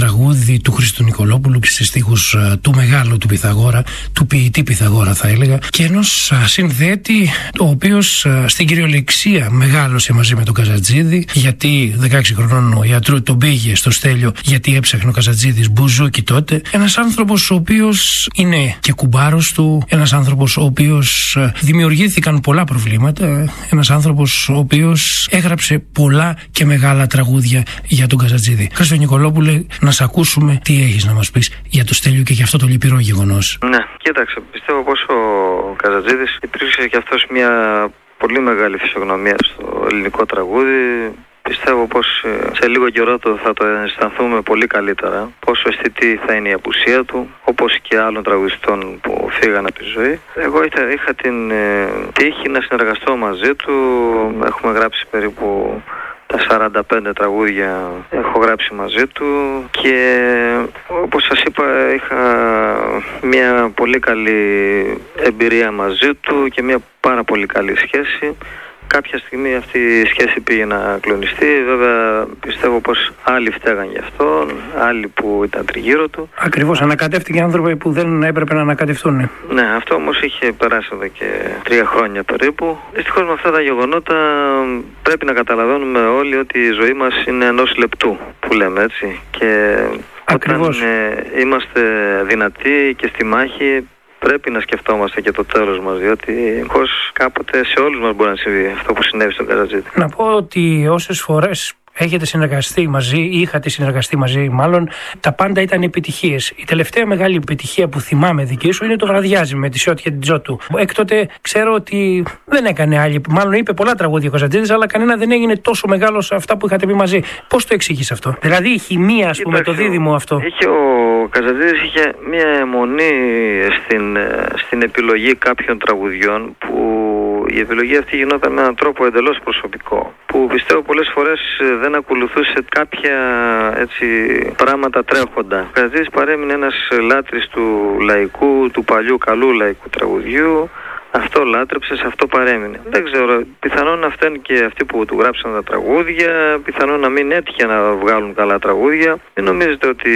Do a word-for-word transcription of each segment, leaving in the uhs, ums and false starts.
τραγούδι του Χρήστου Νικολόπουλου και σε στίχους του μεγάλου του Πυθαγόρα, του ποιητή Πυθαγόρα θα έλεγα, και ενός συνθέτη ο οποίος στην κυριολεξία μεγάλωσε μαζί με τον Καζατζίδη, γιατί δεκαέξι χρονών ο Ιατρού τον πήγε στο Στέλιο γιατί έψαχνε ο Καζατζίδης μπουζούκι τότε. Ένας άνθρωπος ο οποίος είναι και κουμπάρος του, ένας άνθρωπος ο οποίος δημιουργήθηκαν πολλά προβλήματα, ένας άνθρωπος ο οποίος έγραψε πολλά και μεγάλα τραγούδια για τον Καζατζίδη. Χρήστο Νικολόπουλε, να σε ακούσουμε τι έχεις να μας πεις για το Στέλιο και για αυτό το λυπηρό γεγονός. Ναι, κοίταξε, πιστεύω πως ο Καζατζίδης υπήρξε και αυτός μια πολύ μεγάλη φυσιογνωμία στο ελληνικό τραγούδι. Πιστεύω πως σε λίγο καιρό θα το αισθανθούμε πολύ καλύτερα, πόσο αισθητή θα είναι η απουσία του, όπως και άλλων τραγουδιστών που φύγαν από τη ζωή. Εγώ είχα, είχα την ε, τύχη να συνεργαστώ μαζί του, έχουμε γράψει περίπου τα σαράντα πέντε τραγούδια έχω γράψει μαζί του και όπως σας είπα είχα μια πολύ καλή εμπειρία μαζί του και μια πάρα πολύ καλή σχέση. Κάποια στιγμή αυτή η σχέση πήγε να κλονιστεί. Βέβαια πιστεύω πως άλλοι φταίγαν γι' αυτό, άλλοι που ήταν τριγύρω του. Ακριβώς, ανακατεύτηκε άνθρωποι που δεν έπρεπε να ανακατευτούν. Ναι, αυτό όμως είχε περάσει εδώ και τρία χρόνια περίπου. Δυστυχώς με αυτά τα γεγονότα πρέπει να καταλαβαίνουμε όλοι ότι η ζωή μας είναι ενός λεπτού, που λέμε έτσι. Και ακριβώς, όταν ε, είμαστε δυνατοί και στη μάχη, πρέπει να σκεφτόμαστε και το τέλος μας, διότι πως κάποτε σε όλους μας μπορεί να συμβεί αυτό που συνέβη στον Καζατζίδη. Να πω ότι όσες φορές έχετε συνεργαστεί μαζί ή είχατε συνεργαστεί μαζί μάλλον, τα πάντα ήταν επιτυχίες. Η τελευταία μεγάλη επιτυχία που θυμάμαι δική σου είναι το Βραδιάζει με τη Σιώτια την Τζότου. Έκτοτε ξέρω ότι δεν έκανε άλλη, μάλλον είπε πολλά τραγούδια ο Καζατζίδης, αλλά κανένα δεν έγινε τόσο μεγάλο σε αυτά που είχατε πει μαζί. Πώς το εξήγεις αυτό? Δηλαδή η χημεία, ας πούμε, το δίδυμο αυτό. Είχε, ο Καζατζίδης είχε μια αιμονή στην, στην επιλογή κάποιων τραγουδιών που η επιλογή αυτή γινόταν με έναν τρόπο εντελώς προσωπικό, που πιστεύω πολλές φορές δεν ακολουθούσε κάποια έτσι, πράγματα τρέχοντα. Ο Καζατζίδης παρέμεινε ένας λάτρης του λαϊκού, του παλιού καλού λαϊκού τραγουδιού. Αυτό λάτρεψε, σε αυτό παρέμεινε. Δεν ξέρω, πιθανόν να φταίνουν και αυτοί που του γράψαν τα τραγούδια, πιθανόν να μην έτυχε να βγάλουν καλά τραγούδια. Μην νομίζετε ότι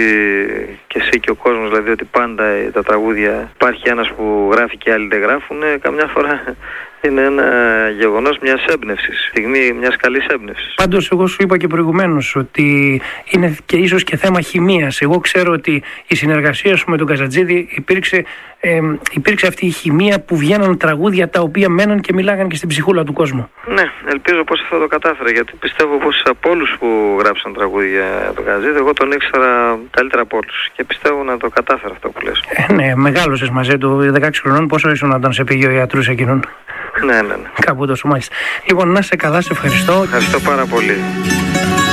και εσύ και ο κόσμος, δηλαδή ότι πάντα τα τραγούδια υπάρχει ένας που γράφει και άλλοι δεν γράφουν. Καμιά φορά είναι ένα γεγονός μιας έμπνευσης, στιγμή μιας καλής έμπνευσης. Πάντως εγώ σου είπα και προηγουμένως ότι είναι και ίσως και θέμα χημείας. Εγώ ξέρω ότι η συνεργασία σου με τον Καζατζίδη υπήρξε, ε, υπήρξε αυτή η χημεία που βγαίναν τραγούδια τα οποία μέναν και μιλάγαν και στην ψυχούλα του κόσμου. Ναι, ελπίζω πως αυτό το κατάφερε, γιατί πιστεύω πως από όλους που γράψαν τραγούδια τον Καζατζίδη, εγώ τον ήξερα καλύτερα από όλους και πιστεύω να το κατάφερε αυτό που λες. Ε, ναι, μεγάλωσες μαζί του, δεκαέξι χρονών, πόσο ήσουν όταν σε πήγε ο Ιατρούς εκείνον? Ναι, ναι, ναι. Κάπου τόσο, μάλιστα. Λοιπόν, να είσαι καλά, σε ευχαριστώ. Ευχαριστώ πάρα πολύ.